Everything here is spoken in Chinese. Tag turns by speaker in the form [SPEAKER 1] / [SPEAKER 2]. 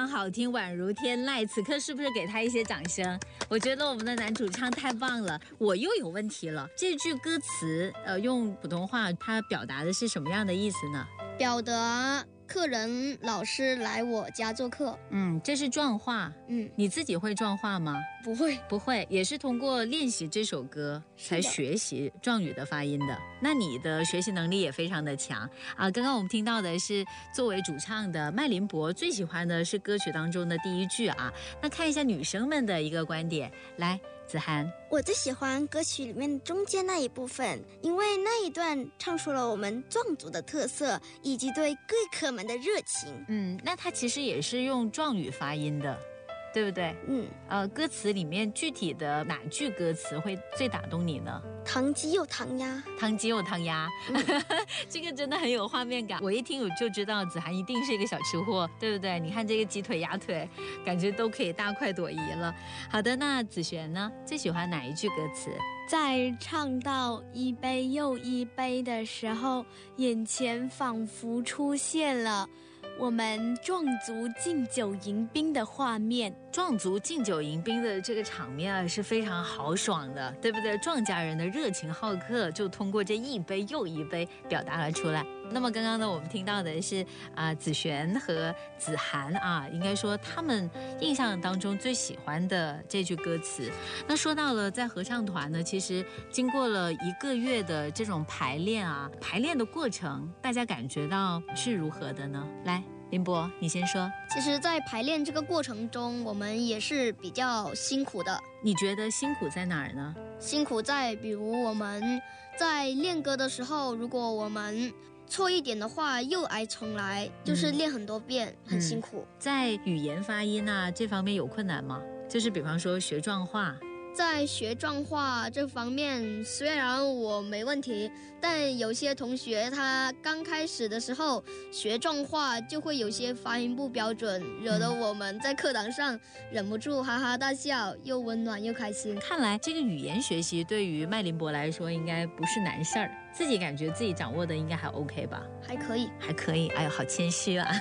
[SPEAKER 1] 常好听，宛如天籁。此刻是不是给他一些掌声？我觉得我们的男主唱太棒了。我又有问题了，这句歌词用普通话它表达的是什么样的意思呢？
[SPEAKER 2] 表达客人老师来我家做客。
[SPEAKER 1] 这是壮话。你自己会壮话吗？
[SPEAKER 2] 不会。
[SPEAKER 1] 不会，也是通过练习这首歌才学习壮语的发音的。那你的学习能力也非常的强啊！刚刚我们听到的是作为主唱的麦林博最喜欢的是歌曲当中的第一句啊。那看一下女生们的一个观点，来，子涵。
[SPEAKER 3] 我最喜欢歌曲里面中间那一部分，因为那一段唱出了我们壮族的特色以及对贵客们的热情。
[SPEAKER 1] 那它其实也是用壮语发音的，对不对？歌词里面具体的哪句歌词会最打动你呢？
[SPEAKER 3] 糖鸡又糖鸭，
[SPEAKER 1] 糖鸡又糖鸭，这个真的很有画面感。我一听我就知道子涵一定是一个小吃货，对不对？你看这个鸡腿、鸭腿，感觉都可以大快朵颐了。好的，那子璇呢？最喜欢哪一句歌词？
[SPEAKER 4] 在唱到一杯又一杯的时候，眼前仿佛出现了我们壮族敬酒迎宾的画面。
[SPEAKER 1] 壮族敬酒迎宾的这个场面啊，是非常豪爽的，对不对？壮家人的热情好客就通过这一杯又一杯表达了出来。那么刚刚呢，我们听到的是子璇和子涵啊，应该说他们印象当中最喜欢的这句歌词。那说到了在合唱团呢，其实经过了1个月的这种排练啊，排练的过程，大家感觉到是如何的呢？来，林博，你先说。
[SPEAKER 2] 其实在排练这个过程中，我们也是比较辛苦的。
[SPEAKER 1] 你觉得辛苦在哪儿呢？
[SPEAKER 2] 辛苦在比如我们在练歌的时候，如果我们错一点的话又挨重来，就是练很多遍，很辛苦。
[SPEAKER 1] 在语言发音啊这方面有困难吗？就是比方说学壮话。
[SPEAKER 2] 在学壮话这方面，虽然我没问题，但有些同学他刚开始的时候学壮话就会有些发音不标准，惹得我们在课堂上忍不住哈哈大笑，又温暖又开心。
[SPEAKER 1] 看来这个语言学习对于麦林博来说应该不是难事儿，自己感觉自己掌握的应该还 OK 吧？
[SPEAKER 2] 还可以。
[SPEAKER 1] 哎呦，好谦虚啊。